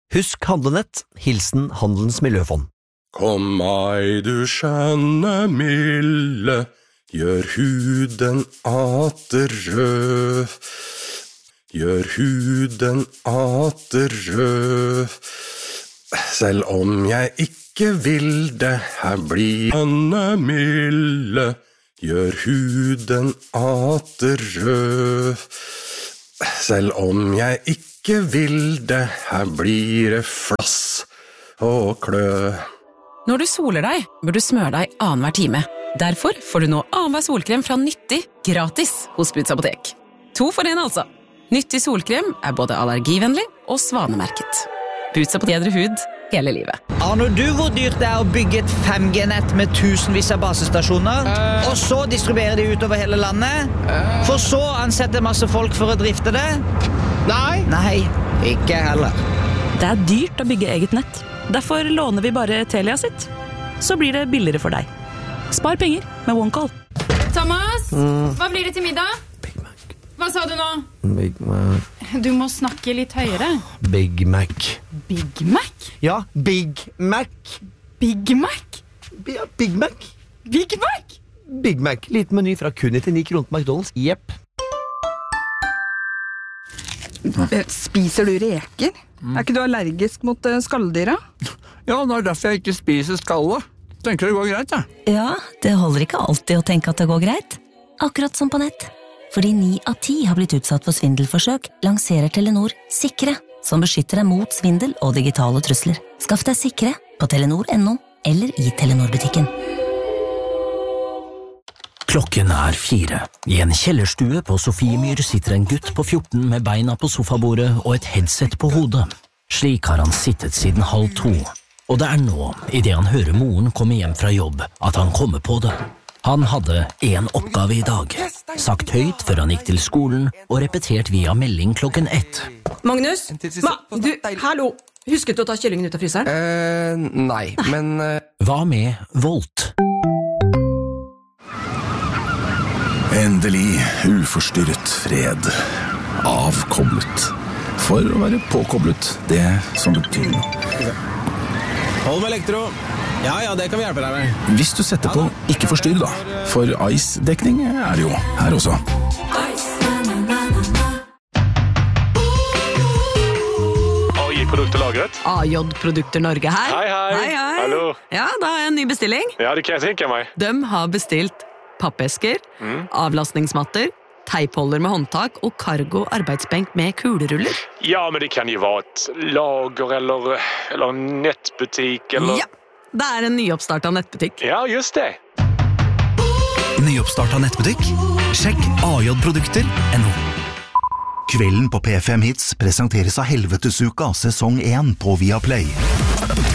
Husk handlenett, hilsen Handelens Miljøfond. Kom meg du skjønne milde, gjør huden atter rød. Gjør huden atter rød. Selv om jeg ikke vil det, her blir skjønne milde, gjør huden atter rød. Selv om jeg ikke vil det, her blir det flass og klø. Når du soler deg, bør du smøre deg annenhver time. Derfor får du nå annenhver solkrem fra Nyttig gratis hos Buds Apotek. 2 for 1 altså. Nyttig solkrem både allergivennlig og svanemerket. Buds Apotek, bedre hud hele livet. Aner du hvor dyrt det å bygge et 5G-nett med tusenvis av basestasjoner, og så distribuere de utover hele landet, for så ansette masse folk for å drifte det? Nei, ikke heller. Det dyrt å bygge eget nett. Derfor låner vi bare Telia sitt. Så blir det billigere for deg. Spar penger med OneCall. Thomas, hva blir det til middag? Big Mac. Hva sa du nå? Big Mac. Du må snakke litt høyere. Big Mac. Big Mac? Ja, Big Mac. Big Mac? Ja, Big Mac. Big Mac? Big Mac. Liten meny fra kun 99 kroner på McDonald's. Jepp. Spiser du reker? Ikke du allergisk mot skalldyra? Ja, det derfor jeg ikke spiser skallet. Tenker det går greit, ja. Ja, det holder ikke alltid å tenke at det går greit. Akkurat som på nett. Fordi 9 av 10 har blitt utsatt for svindelforsøk, lanserer Telenor Sikre, som beskytter deg mot svindel og digitale trusler. Skaff deg Sikre på telenor.no eller i Telenor-butikken. Klokken 4. I en kjellerstue på Sofiemyr sitter en gutt på 14 med beina på sofabordet og et headset på hodet. Slik har han sittet siden 1:30. Og det nå, i det han hører moren komme hjem fra jobb, at han kommer på det. Han hadde en oppgave i dag, sagt høyt før han gikk til skolen og repetert via melding klokken 1. Magnus, hallo, husket du å ta kyllingen ut av fryseren? Nei, men... Hva med Volt? Endelig uforstyrret fred. Avkoblet. For å være påkoblet, det som betyr noe. Hold med elektro. Ja, det kan vi hjelpe deg med. Hvis du setter på ikke forstyrr da, for ICE-dekning det jo her også. AJ-produkterlagret. AJ-produkter Norge her. Hei. Hallo. Ja, da har jeg en ny bestilling. Ja, det kan jeg tenke meg. De har bestilt pappesker, avlastningsmatter, teipholder med håndtak og cargo arbeidsbenk med kuleruller. Ja, men det kan jo være et lager eller nettbutikk eller... Ja, det en nyoppstartet nettbutikk. Ja, just det. Nyoppstartet nettbutikk? Sjekk AJ-produkter.no. Kvelden på P5 Hits presenteres av Helvetesuka sesong 1 på Viaplay.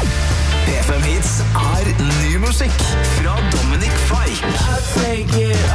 P5 Hits ny musikk fra Dominic Fike.